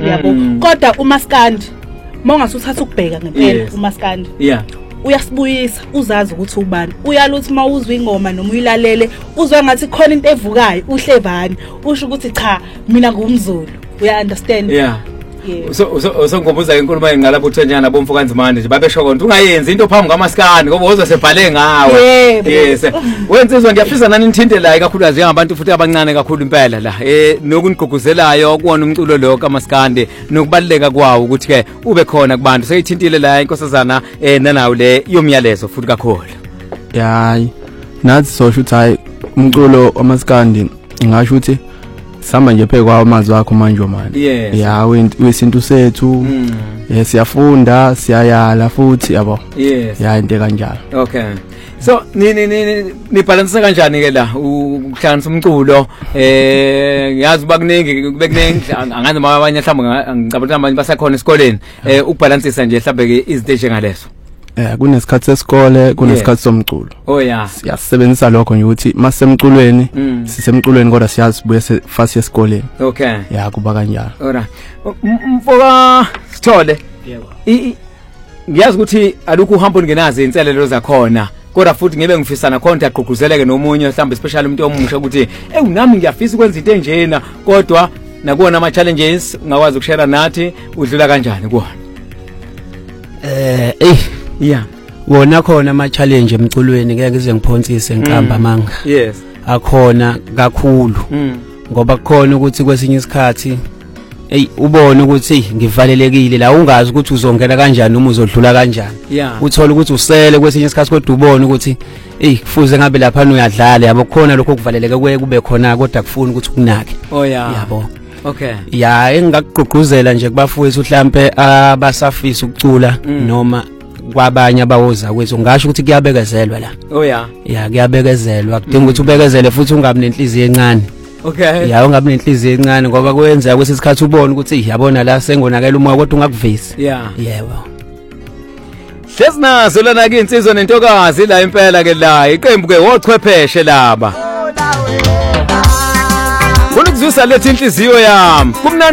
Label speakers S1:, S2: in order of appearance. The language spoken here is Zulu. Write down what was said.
S1: yabo kodwa uMaskandi mawungasuthatha ukubheka ngempela uMaskandi uyasibuyisa uzazi ukuthi ubani uyaluthi mawuzwa ingoma noma uyilalele uzwa ngathi khona into evukayo uhlevani usho ukuthi cha mina ngumZulu uya understand
S2: so ngombuza inkulumo engqala buthonyana bomfukanzimande nje babesho konke ungayenzi into phambi kwaMaskandi ngoba uzosebhale ngawe yes wenzizwa ngiyafisa nani nithinte la kakhulukazi njengabantu futhi abancane kakhulu impela la nokunigqugquzelayo kuwona umculo lo kaMaskandi nokubaleka kwawo ukuthi ke ube khona kubantu seyithintile la inkosazana nanawo le yomyalezo futhi kakhulu
S3: hayi nathi sosho ukuthi hayi umculo waMaskandi ngisho ukuthi sama nje phe kwawo amazwi akho manje manje wesintu sethu siyafunda siyayala futhi yabo into kanjalo
S2: okay so ni balance kanjani ke la ukuhlanganisa umculo ngiyazi kubekuningi angazi abanye mhlawumbe ngicabanga abanye basakhona esikoleni ukubalansisa nje mhlawumbe ke iziteje ngaleso
S3: kunesikhathi sesikole kunesikhathi somculo siyasebenzisa lokho nje ukuthi masemculweni sisemculweni kodwa siyazibuye fast esikoleni
S2: okay
S3: kuba kanjalo
S2: alright mfoka Sithole ngiyazi ukuthi alukho uhambo ngenazi inselelo zakhona kodwa futhi ngibe ngifisana khona aqhuquzeleke nomunye mhlawumbe especially umuntu omusha ukuthi nami ngiyafisa ukwenza into enjena kodwa nakuona ama challenges ungakwazi ukushare nathi udlula kanjani kuona
S4: wona khona ama challenge emculweni ngeke ngize ngiphonsise ngiqamba manga akhona kakhulu ngoba kukhona ukuthi kwesinye isikhathi ubone ukuthi ngivalelekile la ungazi ukuthi uzongena kanjani noma uzodlula kanjani uthola ukuthi usele kwesinye isikhathi kodwa ubone ukuthi kufuze ngabe lapha uyadlala yabo kukhona lokho kuvaleleke kube khona kodwa kufuna ukuthi ukunake yabo
S2: okay
S4: engakugqugquzela nje kubafowethu mhlambe abasafisa ukucula noma kwabanye abawoza kwethu ngasho ukuthi kuyabekezelwa la kuyabekezelwa kudinga ukuthi ubekezele futhi ungabi nenhliziyo encane
S2: okay
S4: ungabi nenhliziyo encane ngoba kwenza kwesikhathi ubone ukuthi yabona la sengonakela umoya kodwa ungakuvisi yebo
S2: Sesinazo lana ke insizwa nentokazi la impela ke la iqembu ke wochwepheshe laba Kulukuzwisa lethi inhliziyo yami kumnandi